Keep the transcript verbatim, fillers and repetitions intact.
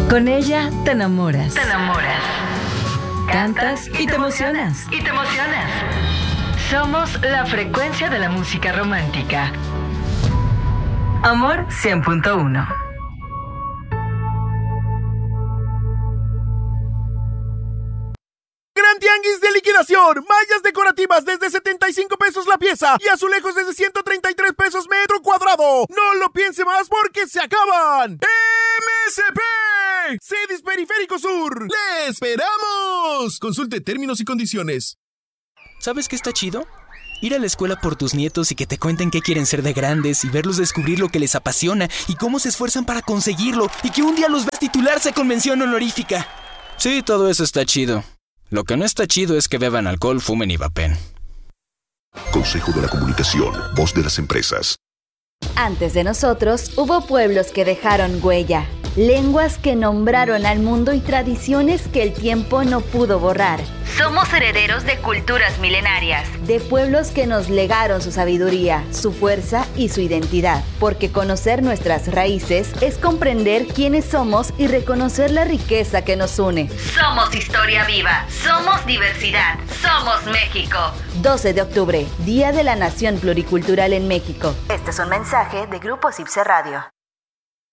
Con ella te enamoras. Te enamoras. Cantas y te emocionas. Y te emocionas. Somos la frecuencia de la música romántica. Amor cien punto uno. Gran tianguis de liquidación. Mallas decorativas desde setenta y cinco pesos la pieza y azulejos desde ciento treinta y tres pesos metro cuadrado. No lo piense más porque se acaban. M S P Cedis Periférico Sur. ¡Le esperamos! Consulte términos y condiciones. ¿Sabes qué está chido? Ir a la escuela por tus nietos y que te cuenten qué quieren ser de grandes y verlos descubrir lo que les apasiona y cómo se esfuerzan para conseguirlo y que un día los veas titularse con mención honorífica. Sí, todo eso está chido. Lo que no está chido es que beban alcohol, fumen y vapen. Consejo de la Comunicación, voz de las empresas. Antes de nosotros, hubo pueblos que dejaron huella, lenguas que nombraron al mundo y tradiciones que el tiempo no pudo borrar. Somos herederos de culturas milenarias, de pueblos que nos legaron su sabiduría, su fuerza y su identidad. Porque conocer nuestras raíces es comprender quiénes somos y reconocer la riqueza que nos une. Somos historia viva, somos diversidad, somos México. doce de octubre, Día de la Nación Pluricultural en México. Este es un mensaje de Grupo Cipse Radio.